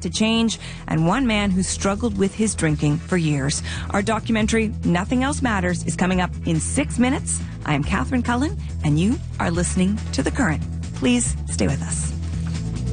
to change, and one man who struggled with his drinking for years. Our documentary, Nothing Else Matters, is coming up in 6 minutes. I am Catherine Cullen, and you are listening to The Current. Please stay with us.